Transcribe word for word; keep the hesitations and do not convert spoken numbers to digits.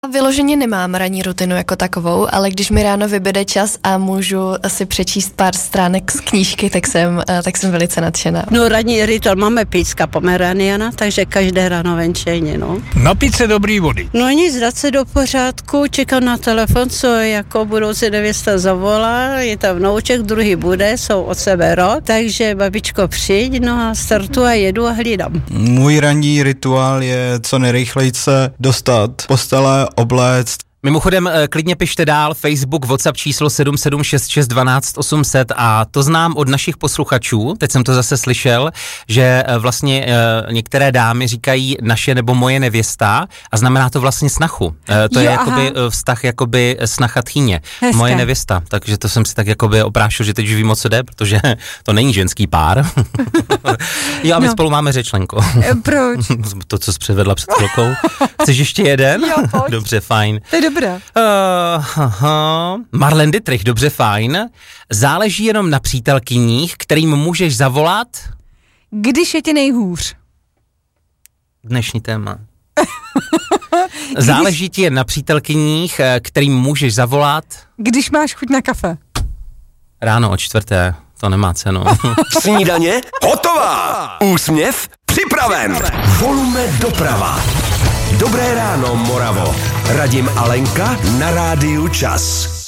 Vyloženě nemám ranní rutinu jako takovou, ale když mi ráno vybede čas a můžu si přečíst pár stránek z knížky, tak jsem, tak jsem velice nadšená. No ranní rituál, máme pícka pomeraniana, takže každé ráno venčejně, no. Napít se dobrý vody. No nic, dát se do pořádku, čekám na telefon, co jako budoucí nevěsta zavolá, je tam vnouček, druhý bude, jsou od sebe rok, takže babičko přijď, no a startu a jedu a hlídám. Můj ranní rituál je co nejrychleji se dostat postele, obléct. Mimochodem, klidně pište dál, Facebook, WhatsApp číslo sedm sedm šest šest dvanáct osm set a to znám od našich posluchačů, teď jsem to zase slyšel, že vlastně e, některé dámy říkají naše nebo moje nevěsta a znamená to vlastně snachu. E, to jo, je aha. jakoby vztah jakoby snacha tchýně. Hezké. Moje nevěsta, takže to jsem si tak jakoby oprášil, že teď už vím, o co jde, protože to není ženský pár. Jo a my no. spolu máme řečlenko. E, proč? To, co jsi předvedla před chvilkou. Chceš ještě jeden? Jo, pojď. Dobře, fajn. To je dobré. Uh, aha. Marlene Dietrich, dobře, fajn. Záleží jenom na přítelkyních, kterým můžeš zavolat? Když je ti nejhůř. Dnešní téma. Záleží ti jen na přítelkyních, kterým můžeš zavolat? Když máš chuť na kafe. Ráno o čtvrté, to nemá cenu. Snídaně hotová. Úsměv připraven. Volume doprava. Dobré ráno, Moravo. Radim a Lenka na rádiu Čas.